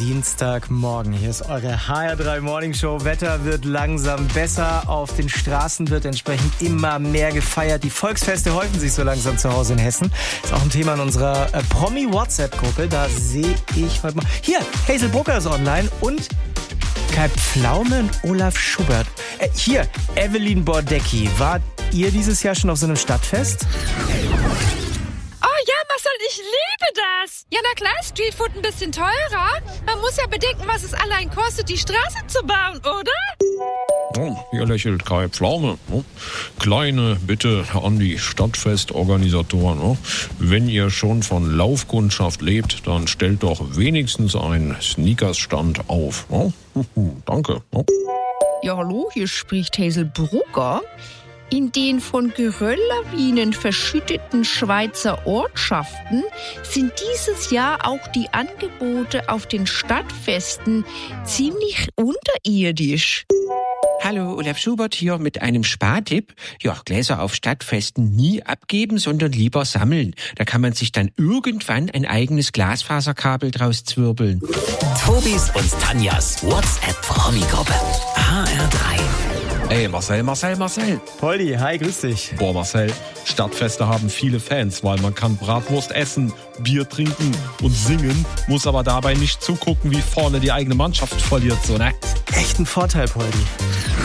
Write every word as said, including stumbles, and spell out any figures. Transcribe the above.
Dienstagmorgen. Hier ist eure H R drei Morning Show. Wetter wird langsam besser. Auf den Straßen wird entsprechend immer mehr gefeiert. Die Volksfeste häufen sich so langsam zu Hause in Hessen. Ist auch ein Thema in unserer äh, Promi-WhatsApp-Gruppe. Da sehe ich heute mal... Hier, Hazel Brucker ist online und Kai Pflaume und Olaf Schubert. Äh, hier, Evelyn Bordecki. Wart ihr dieses Jahr schon auf so einem Stadtfest? Oh ja, Marcel, ich liebe das. Ja, na klar, Streetfood ein bisschen teurer. Man muss ja bedenken, was es allein kostet, die Straße zu bauen, oder? Oh, hier lächelt Kai Pflaume. Oh. Kleine Bitte an die Stadtfestorganisatoren. Oh. Wenn ihr schon von Laufkundschaft lebt, dann stellt doch wenigstens einen Sneakers-Stand auf. Oh. Danke. Oh. Ja, hallo, hier spricht Hazel Brucker. In den von Gerölllawinen verschütteten Schweizer Ortschaften sind dieses Jahr auch die Angebote auf den Stadtfesten ziemlich unterirdisch. Hallo, Olaf Schubert hier mit einem Spartipp. Ja, Gläser auf Stadtfesten nie abgeben, sondern lieber sammeln. Da kann man sich dann irgendwann ein eigenes Glasfaserkabel draus zwirbeln. Tobis und Tanjas WhatsApp-Promi-Gruppe. H R drei. Ey, Marcel, Marcel, Marcel. Poldi, hi, grüß dich. Boah, Marcel, Stadtfeste haben viele Fans, weil man kann Bratwurst essen, Bier trinken und singen, muss aber dabei nicht zugucken, wie vorne die eigene Mannschaft verliert, so, ne? Echt ein Vorteil, Poldi.